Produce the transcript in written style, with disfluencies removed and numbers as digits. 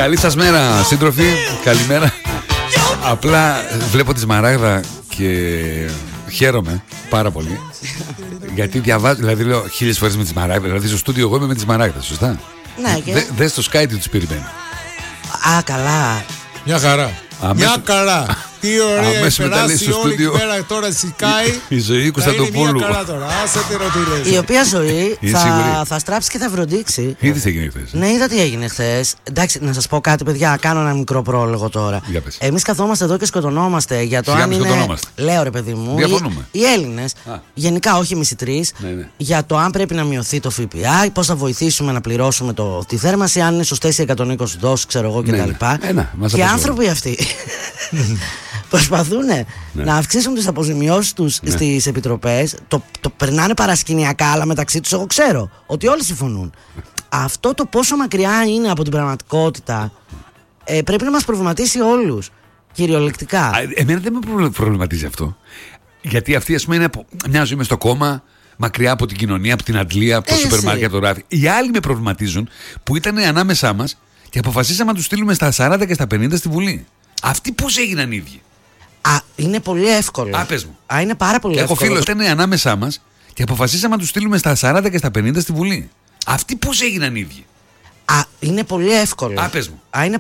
Καλή σας μέρα, σύντροφοι. Καλημέρα. Απλά βλέπω τη Σμαράγδα και χαίρομαι πάρα πολύ. Γιατί διαβάζω, δηλαδή λέω 1000 φορές με τη Σμαράγδα. Δηλαδή στο στούντιο εγώ είμαι με τη Σμαράγδα, σωστά? Ναι, και... Δες το Sky τι τους περιμένει. Α, καλά. Μια χαρά. Μια χαρά. Τι ωραία, περάσει όλη τη μέρα τώρα στη Sky. Η ζωή Κωνσταντοπούλου. Η οποία ζωή θα στράψει και θα βροντίξει. Είδες τι έγινε χθες? Ναι, είδα τι έγινε χθες. Εντάξει, να σας πω κάτι, παιδιά. Κάνω ένα μικρό πρόλογο τώρα. Εμείς καθόμαστε εδώ και σκοτωνόμαστε για το αν είναι. Λέω, ρε παιδί μου, οι Έλληνες, γενικά όχι εμείς οι τρεις, για το αν πρέπει να μειωθεί το ΦΠΑ, πώς θα βοηθήσουμε να πληρώσουμε τη θέρμανση, αν είναι σωστές οι 120 δόσεις, ξέρω εγώ κτλ. Και οι άνθρωποι αυτοί προσπαθούν να αυξήσουν τις αποζημιώσεις τους στις επιτροπές. Το περνάνε παρασκηνιακά, αλλά μεταξύ τους εγώ ξέρω ότι όλοι συμφωνούν. Αυτό το πόσο μακριά είναι από την πραγματικότητα πρέπει να μας προβληματίσει όλους, κυριολεκτικά. Εμένα δεν με προβληματίζει αυτό. Γιατί αυτή, ας πούμε, είναι μια ζωή μες στο κόμμα, μακριά από την κοινωνία, από την αντλία, από το σούπερ μάρκετ, από το ράφι. Οι άλλοι με προβληματίζουν που ήταν ανάμεσά μας και αποφασίσαμε να τους στείλουμε στα 40 και στα 50 στη Βουλή. Αυτοί πώς έγιναν ίδιοι? Είναι πολύ εύκολο. Πες μου. Είναι πάρα πολύ εύκολο. Έχω φίλο ήταν ανάμεσά μας και αποφασίσαμε να τους στείλουμε στα 40 και στα 50 στη Βουλή. Αυτοί πώς έγιναν ίδιοι? Είναι πολύ εύκολο. Πες μου. Είναι